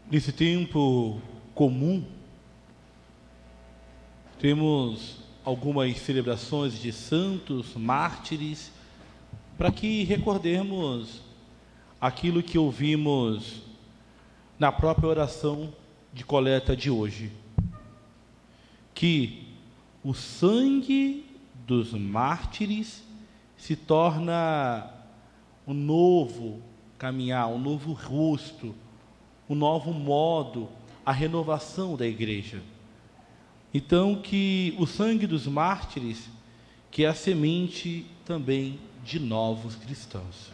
Nesse tempo comum, temos algumas celebrações de santos, mártires, para que recordemos aquilo que ouvimos na própria oração de coleta de hoje, que o sangue dos mártires se torna um novo caminhar, um novo rosto, um novo modo, a renovação da igreja. Então, que o sangue dos mártires, que é a semente também de novos cristãos.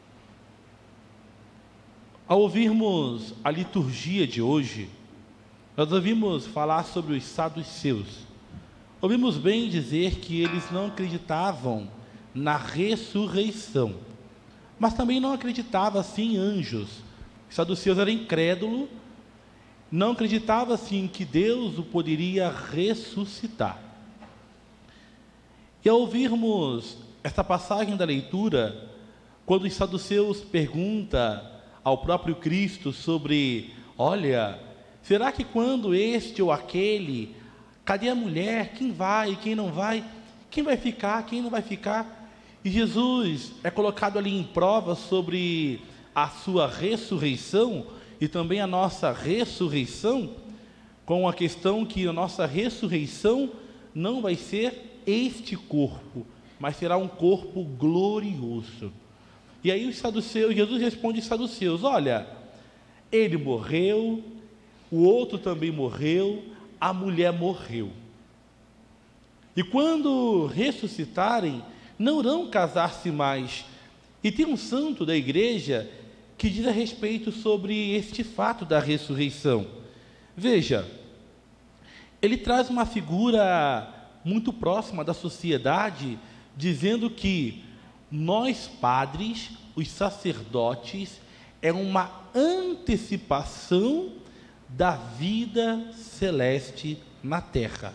Ao ouvirmos a liturgia de hoje, nós ouvimos falar sobre os saduceus. Ouvimos bem dizer que eles não acreditavam na ressurreição, mas também não acreditavam assim em anjos. Os saduceus eram incrédulos, não acreditavam assim que Deus o poderia ressuscitar. E ao ouvirmos esta passagem da leitura, quando os saduceus perguntam ao próprio Cristo sobre, olha, será que quando este ou aquele, cadê a mulher, quem vai, quem não vai, quem vai ficar, quem não vai ficar? E Jesus é colocado ali em prova sobre a sua ressurreição e também a nossa ressurreição, com a questão que a nossa ressurreição não vai ser este corpo, mas será um corpo glorioso. E aí os saduceus, Jesus responde aos saduceus, olha, ele morreu, o outro também morreu, a mulher morreu. E quando ressuscitarem, não irão casar-se mais. E tem um santo da igreja que diz a respeito sobre este fato da ressurreição. Veja, ele traz uma figura muito próxima da sociedade, dizendo que nós padres, os sacerdotes, é uma antecipação da vida celeste na terra.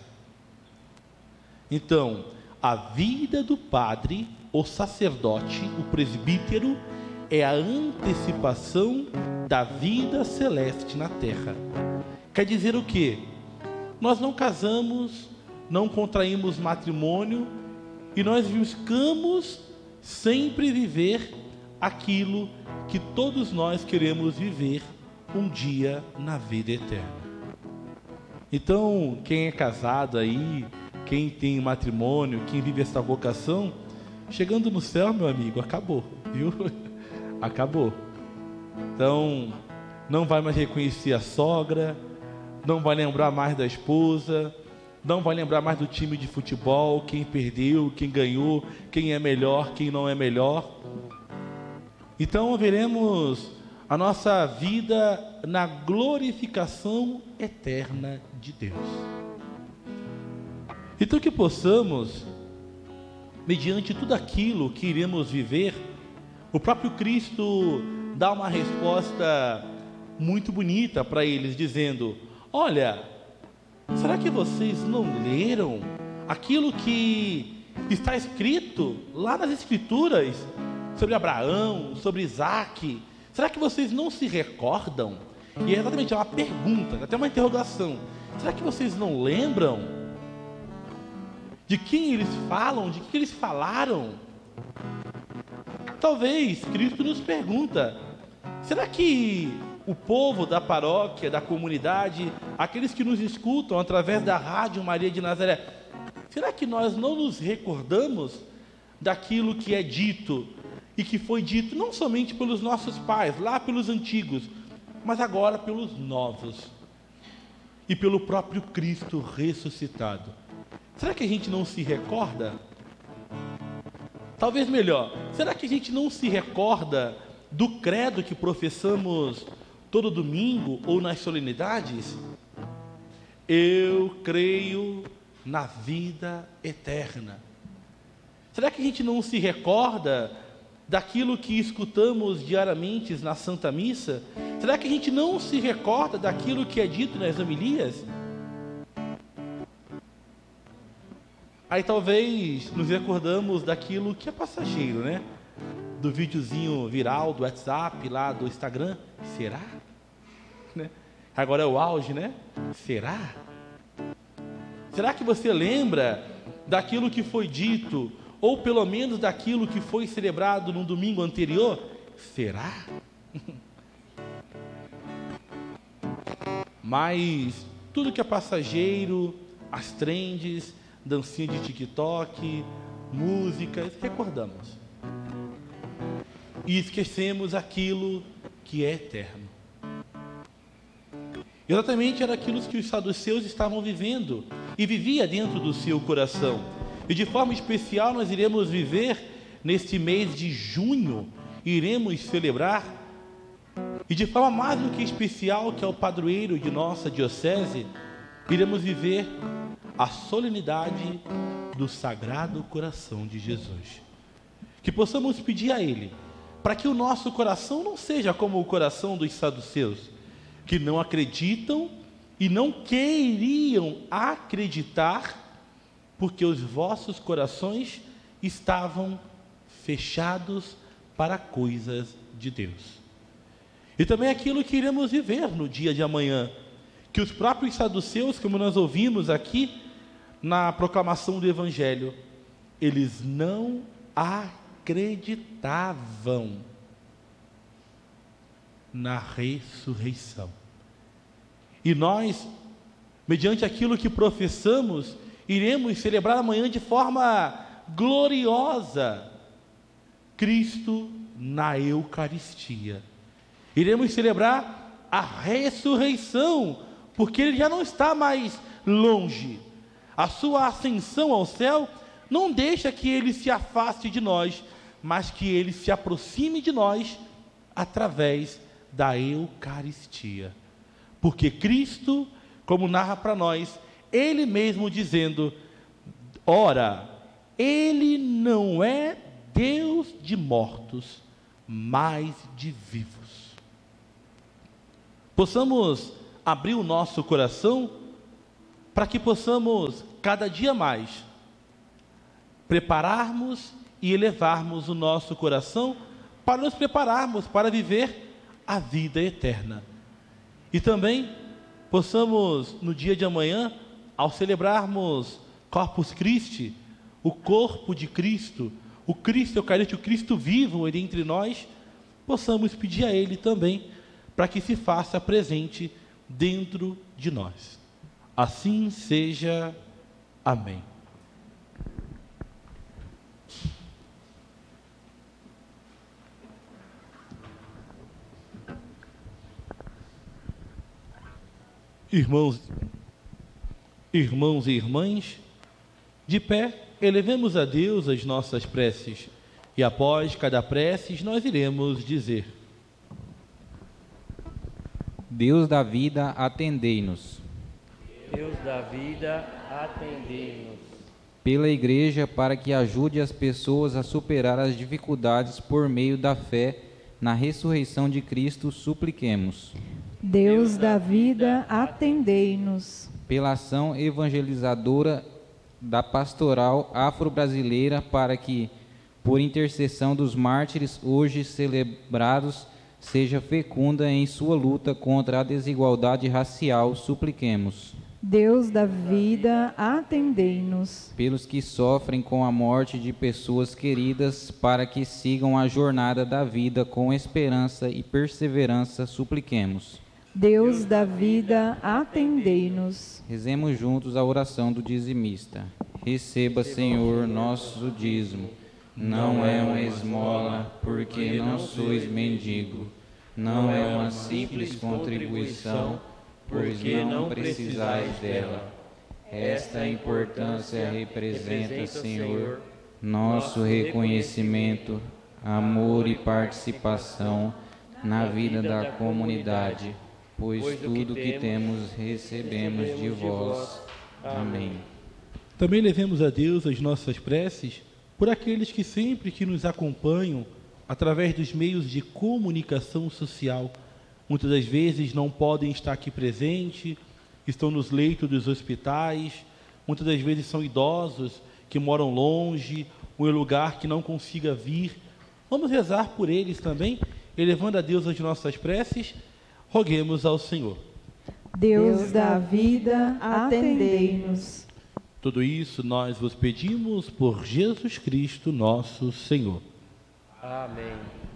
Então, a vida do padre, o sacerdote, o presbítero, é a antecipação da vida celeste na terra. Quer dizer o quê? Nós não casamos, não contraímos matrimônio e nós buscamos sempre viver aquilo que todos nós queremos viver um dia na vida eterna. Então, quem é casado aí, quem tem matrimônio, quem vive essa vocação, chegando no céu, meu amigo, acabou, viu? Acabou. Então, não vai mais reconhecer a sogra, não vai lembrar mais da esposa, não vai lembrar mais do time de futebol, quem perdeu, quem ganhou, quem é melhor, quem não é melhor. Então, veremos a nossa vida na glorificação eterna de Deus. Então, que possamos, mediante tudo aquilo que iremos viver, o próprio Cristo dá uma resposta muito bonita para eles, dizendo, olha, será que vocês não leram aquilo que está escrito lá nas Escrituras sobre Abraão, sobre Isaac? Será que vocês não se recordam? E é exatamente uma pergunta, até uma interrogação. Será que vocês não lembram de quem eles falam, de que eles falaram? Talvez Cristo nos pergunta, será que o povo da paróquia, da comunidade, aqueles que nos escutam através da rádio Maria de Nazaré, será que nós não nos recordamos daquilo que é dito e que foi dito não somente pelos nossos pais, lá pelos antigos, mas agora pelos novos e pelo próprio Cristo ressuscitado? Será que a gente não se recorda? Talvez melhor, será que a gente não se recorda do credo que professamos todo domingo ou nas solenidades? Eu creio na vida eterna. Será que a gente não se recorda daquilo que escutamos diariamente na Santa Missa? Será que a gente não se recorda daquilo que é dito nas homilias? Aí talvez nos recordamos daquilo que é passageiro, né? Do videozinho viral do WhatsApp, lá do Instagram. Será? Né? Agora é o auge, né? Será? Será que você lembra daquilo que foi dito, ou pelo menos daquilo que foi celebrado no domingo anterior? Será? Mas tudo que é passageiro, as trends, dancinha de TikTok, músicas, recordamos. E esquecemos aquilo que é eterno. Exatamente era aquilo que os saduceus estavam vivendo e vivia dentro do seu coração. E de forma especial nós iremos viver neste mês de junho, iremos celebrar, e de forma mais do que especial, que é o padroeiro de nossa diocese, iremos viver a solenidade do Sagrado Coração de Jesus. Que possamos pedir a Ele, para que o nosso coração não seja como o coração dos saduceus, que não acreditam e não queriam acreditar, porque os vossos corações estavam fechados para coisas de Deus. E também aquilo que iremos viver no dia de amanhã, que os próprios saduceus, como nós ouvimos aqui na proclamação do Evangelho, eles não acreditavam na ressurreição. E nós, mediante aquilo que professamos, iremos celebrar amanhã de forma gloriosa Cristo na Eucaristia. Iremos celebrar a ressurreição, porque Ele já não está mais longe. A sua ascensão ao céu não deixa que Ele se afaste de nós, mas que Ele se aproxime de nós através da Eucaristia. Porque Cristo, como narra para nós, Ele mesmo dizendo: ora, Ele não é Deus de mortos, mas de vivos. Possamos abrir o nosso coração para que possamos cada dia mais prepararmos e elevarmos o nosso coração para nos prepararmos para viver a vida eterna. E também possamos, no dia de amanhã, ao celebrarmos Corpus Christi, o corpo de Cristo, o Cristo Eucarístico, o Cristo vivo entre nós, possamos pedir a Ele também para que se faça presente dentro de nós. Assim seja. Amém. Irmãos e irmãs, de pé, elevemos a Deus as nossas preces, e após cada prece nós iremos dizer: Deus da vida, atendei-nos. Deus da vida, atendei-nos. Pela Igreja, para que ajude as pessoas a superar as dificuldades por meio da fé na ressurreição de Cristo, supliquemos. Deus da vida, atendei-nos. Pela ação evangelizadora da pastoral afro-brasileira, para que, por intercessão dos mártires hoje celebrados, seja fecunda em sua luta contra a desigualdade racial, supliquemos. Deus da vida, atendei-nos. Pelos que sofrem com a morte de pessoas queridas, para que sigam a jornada da vida com esperança e perseverança, supliquemos. Deus da vida, atendei-nos. Rezemos juntos a oração do dizimista. Receba, Senhor, nosso dízimo. Não é uma esmola, porque não sois mendigo. Não é uma simples contribuição, porque não precisais dela. Esta importância representa, Senhor, nosso reconhecimento, amor e participação na vida da comunidade, pois tudo que temos recebemos de vós. Amém. Também levemos a Deus as nossas preces por aqueles que sempre que nos acompanham através dos meios de comunicação social, muitas das vezes não podem estar aqui presentes, estão nos leitos dos hospitais, muitas das vezes são idosos que moram longe, ou em lugar que não consiga vir. Vamos rezar por eles também, elevando a Deus as nossas preces, roguemos ao Senhor. Deus da vida, atendei-nos. Tudo isso nós vos pedimos por Jesus Cristo, nosso Senhor. Amém.